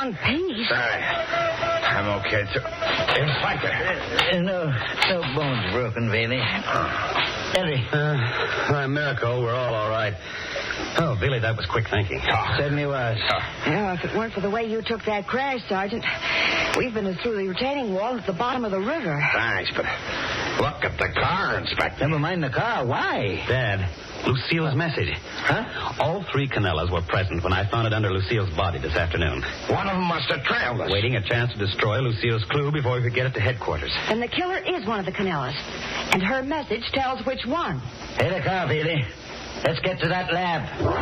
one piece. Sorry. I'm okay, too. Inspector. No bones broken, Bailey. Eddie. By a miracle, we're all right. Oh, Billy, that was quick thinking. Certainly was. Yeah, if it weren't for the way you took that crash, Sergeant, we've been through the retaining wall at the bottom of the river. Thanks, but look at the car, Inspector. Never mind the car. Why? Dad, Lucille's message. Huh? All 3 Canellas were present when I found it under Lucille's body this afternoon. One of them must have trailed us. Waiting a chance to destroy Lucille's clue before we could get it to headquarters. And the killer is one of the Canellas. And her message tells which one. Hey, the car, Bailey. Let's get to that lab.